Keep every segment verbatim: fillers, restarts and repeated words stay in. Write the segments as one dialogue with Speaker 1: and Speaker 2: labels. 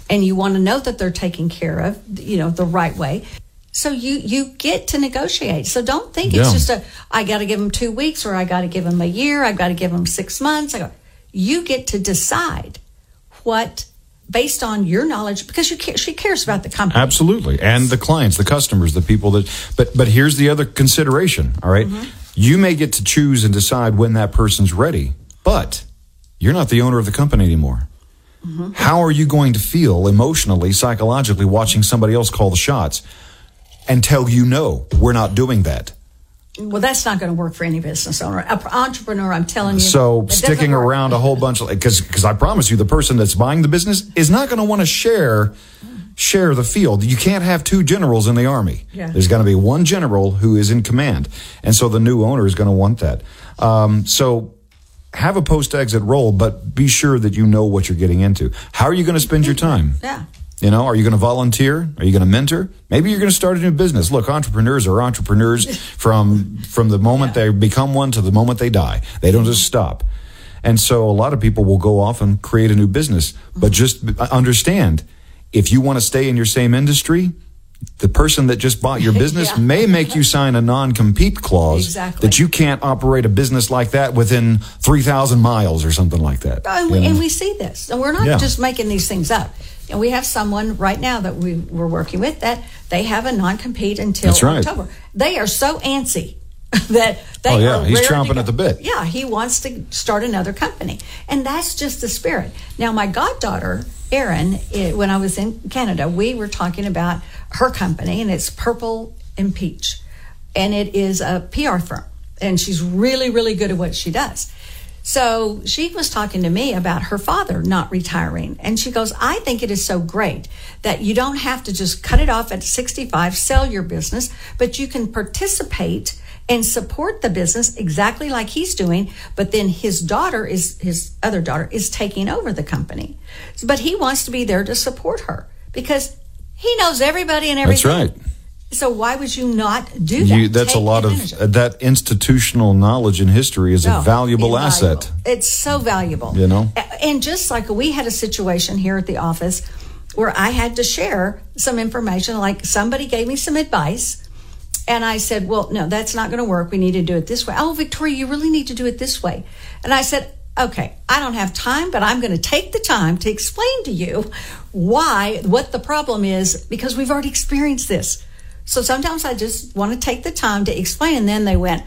Speaker 1: and you want to know that they're taken care of, you know, the right way. So you, you get to negotiate. So don't think it's
Speaker 2: Yeah.
Speaker 1: just a, I got to give them two weeks or I got to give them a year. I've got to give them six months. I go, you get to decide what, based on your knowledge, because you care, she cares about the company.
Speaker 2: Absolutely. And the clients, the customers, the people that, but, but here's the other consideration. All right. Mm-hmm. You may get to choose and decide when that person's ready, but you're not the owner of the company anymore. Mm-hmm. How are you going to feel emotionally, psychologically watching somebody else call the shots until you know we're not doing that?
Speaker 1: Well, that's not going to work for any business owner. An entrepreneur, I'm telling you.
Speaker 2: So sticking around a whole bunch of, because because I promise you, the person that's buying the business is not going to want to share share the field. You can't have two generals in the army.
Speaker 1: Yeah.
Speaker 2: There's going to be one general who is in command, and so the new owner is going to want that. Um, so have a post-exit role, but be sure that you know what you're getting into. How are you going to spend your time?
Speaker 1: Yeah.
Speaker 2: You know, are you going to volunteer? Are you going to mentor? Maybe you're going to start a new business. Look, entrepreneurs are entrepreneurs from from the moment yeah. they become one to the moment they die. They don't just stop. And so a lot of people will go off and create a new business. But just understand, if you want to stay in your same industry, the person that just bought your business yeah. may make you sign a non-compete clause
Speaker 1: exactly.
Speaker 2: that you can't operate a business like that within three thousand miles or something like that.
Speaker 1: And we, and we see this. And we're not
Speaker 2: yeah.
Speaker 1: just making these things up. And we have someone right now that we, we're working with that they have a non-compete until
Speaker 2: That's right.
Speaker 1: October. They are so antsy that they
Speaker 2: oh, yeah.
Speaker 1: are
Speaker 2: He's
Speaker 1: ready
Speaker 2: chomping
Speaker 1: to go.
Speaker 2: at the bit.
Speaker 1: Yeah, he wants to start another company. And that's just the spirit. Now, my goddaughter, Erin, it, when I was in Canada, we were talking about her company, and it's Purple and Peach. And it is a P R firm. And she's really, really good at what she does. So she was talking to me about her father not retiring. And she goes, I think it is so great that you don't have to just cut it off at sixty-five, sell your business, but you can participate and support the business exactly like he's doing. But then his daughter is, his other daughter is taking over the company. But he wants to be there to support her because he knows everybody and everything.
Speaker 2: That's right.
Speaker 1: So why would you not do that?
Speaker 2: You, that's
Speaker 1: Take
Speaker 2: a lot of,
Speaker 1: of
Speaker 2: uh, that institutional knowledge and history is
Speaker 1: no,
Speaker 2: a valuable
Speaker 1: invaluable.
Speaker 2: asset.
Speaker 1: It's so valuable.
Speaker 2: You know?
Speaker 1: And just like we had a situation here at the office where I had to share some information, like somebody gave me some advice, and I said, well, no, that's not going to work. We need to do it this way. Oh, Victoria, you really need to do it this way. And I said, okay, I don't have time, but I'm going to take the time to explain to you why, what the problem is, because we've already experienced this. So sometimes I just want to take the time to explain, and then they went,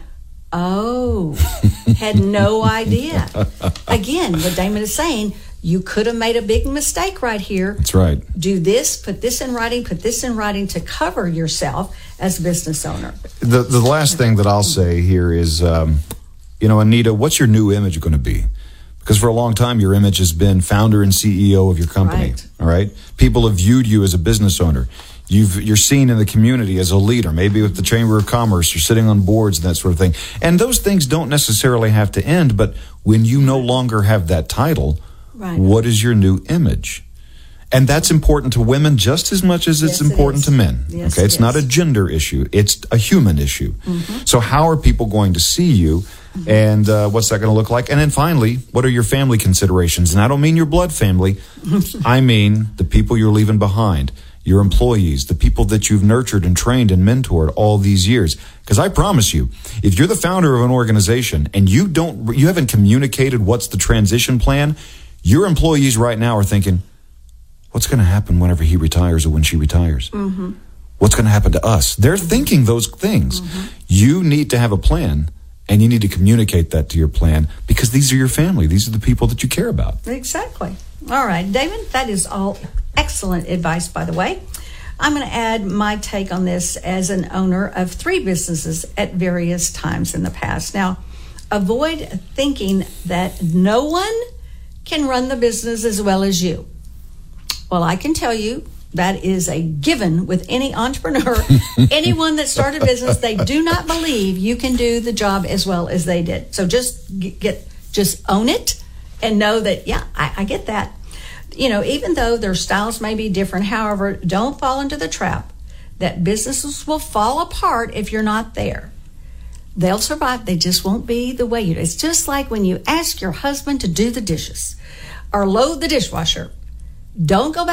Speaker 1: oh, had no idea. Again, what Damon is saying, you could have made a big mistake right here.
Speaker 2: That's right.
Speaker 1: Do this, put this in writing, put this in writing to cover yourself as a business owner.
Speaker 2: The the last thing that I'll say here is, um, you know, Anita, what's your new image going to be? Because for a long time, your image has been founder and C E O of your company.
Speaker 1: Right.
Speaker 2: All right. People have viewed you as a business owner. You've, you're seen in the community as a leader, maybe with the Chamber of Commerce, you're sitting on boards and that sort of thing. And those things don't necessarily have to end, but when you no longer have that title, right. what is your new image? And that's important to women just as much as it's
Speaker 1: yes,
Speaker 2: important
Speaker 1: it
Speaker 2: to men.
Speaker 1: Yes,
Speaker 2: okay, it's
Speaker 1: it
Speaker 2: not
Speaker 1: is.
Speaker 2: a gender issue; it's a human issue.
Speaker 1: Mm-hmm.
Speaker 2: So, how are people going to see you, mm-hmm. and uh, what's that going to look like? And then, finally, what are your family considerations? And I don't mean your blood family; I mean the people you're leaving behind, your employees, the people that you've nurtured and trained and mentored all these years. Because I promise you, if you're the founder of an organization and you don't, you haven't communicated what's the transition plan, your employees right now are thinking, what's going to happen whenever he retires or when she retires? Mm-hmm. What's going to happen to us? They're thinking those things. Mm-hmm. You need to have a plan, and you need to communicate that to your plan, because these are your family. These are the people that you care about.
Speaker 1: Exactly. All right, David, that is all excellent advice, by the way. I'm going to add my take on this as an owner of three businesses at various times in the past. Now, avoid thinking that no one can run the business as well as you. Well, I can tell you that is a given with any entrepreneur. Anyone that started a business, they do not believe you can do the job as well as they did. So just get, get just own it and know that, yeah, I, I get that. You know, even though their styles may be different, however, don't fall into the trap that businesses will fall apart if you're not there. They'll survive. They just won't be the way you do. It's just like when you ask your husband to do the dishes or load the dishwasher. Don't go back